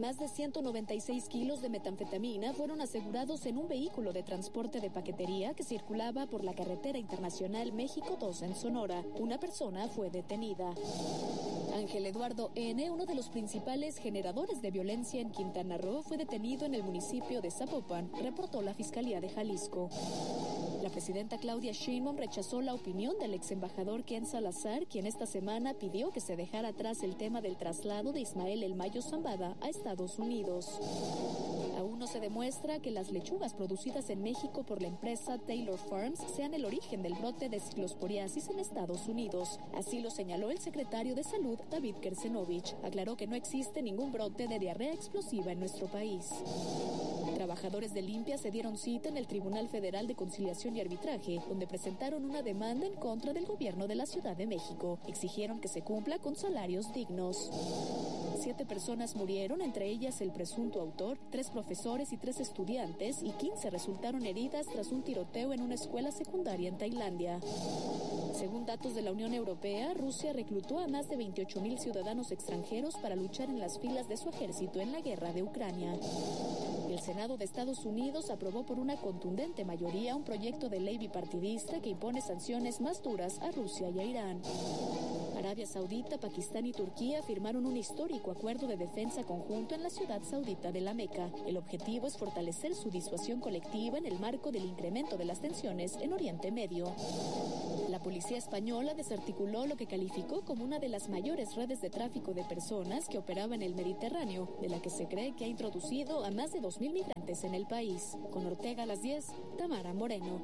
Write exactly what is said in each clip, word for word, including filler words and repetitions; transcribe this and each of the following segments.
Más de ciento noventa y seis kilos de metanfetamina fueron asegurados en un vehículo de transporte de paquetería que circulaba por la carretera internacional México dos en Sonora. Una persona fue detenida. Ángel Eduardo N., uno de los principales generadores de violencia en Quintana Roo, fue detenido en el municipio de Zapopan, reportó la Fiscalía de Jalisco. La presidenta Claudia Sheinbaum rechazó la opinión del ex embajador Ken Salazar, quien esta semana pidió que se dejara atrás el tema del traslado de Ismael El Mayo Zambada a Estados Unidos. Aún no se demuestra que las lechugas producidas en México por la empresa Taylor Farms sean el origen del brote de ciclosporiasis en Estados Unidos. Así lo señaló el secretario de Salud, David Kersenovich. Aclaró que no existe ningún brote de diarrea explosiva en nuestro país. Trabajadores de Limpia se dieron cita en el Tribunal Federal de Conciliación y Arbitraje, donde presentaron una demanda en contra del gobierno de la Ciudad de México. Exigieron que se cumpla con salarios dignos. Siete personas murieron, entre ellas el presunto autor, tres profesores y tres estudiantes, y quince resultaron heridas tras un tiroteo en una escuela secundaria en Tailandia. Según datos de la Unión Europea, Rusia reclutó a más de veintiocho mil ciudadanos extranjeros para luchar en las filas de su ejército en la guerra de Ucrania. El Senado de Estados Unidos aprobó por una contundente mayoría un proyecto de ley bipartidista que impone sanciones más duras a Rusia y a Irán. Arabia Saudita, Pakistán y Turquía firmaron un histórico acuerdo de defensa conjunto en la ciudad saudita de La Meca. El objetivo es fortalecer su disuasión colectiva en el marco del incremento de las tensiones en Oriente Medio. La policía española desarticuló lo que calificó como una de las mayores redes de tráfico de personas que operaba en el Mediterráneo, de la que se cree que ha introducido a más de dos mil migrantes en el país. Con Ortega a las diez, Tamara Moreno.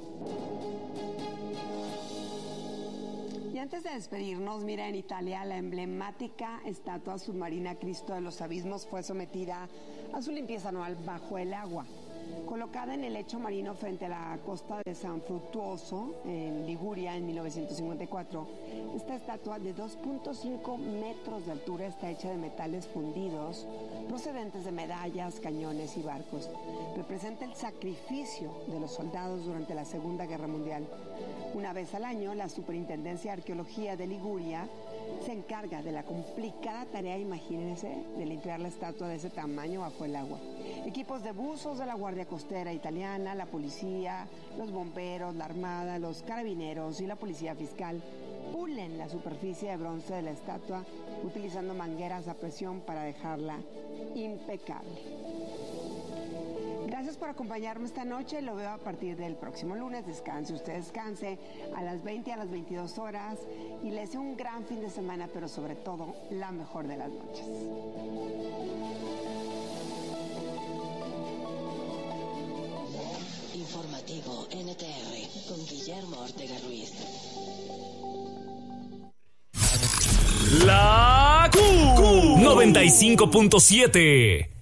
Y antes de despedirnos, mira, en Italia la emblemática estatua submarina Cristo de los Abismos fue sometida a su limpieza anual bajo el agua. Colocada en el lecho marino frente a la costa de San Frutuoso, en Liguria, en mil novecientos cincuenta y cuatro, esta estatua de dos punto cinco metros de altura está hecha de metales fundidos procedentes de medallas, cañones y barcos. Representa el sacrificio de los soldados durante la Segunda Guerra Mundial. Una vez al año, la Superintendencia de Arqueología de Liguria se encarga de la complicada tarea, imagínense, de limpiar la estatua de ese tamaño bajo el agua. Equipos de buzos de la Guardia Costera Italiana, la policía, los bomberos, la armada, los carabineros y la policía fiscal pulen la superficie de bronce de la estatua utilizando mangueras a presión para dejarla impecable. Gracias por acompañarme esta noche. Lo veo a partir del próximo lunes. Descanse, usted descanse a las veinte, a las veintidós horas. Y le deseo un gran fin de semana, pero sobre todo, la mejor de las noches. Informativo N T R con Guillermo Ortega Ruiz. La Q noventa y cinco punto siete.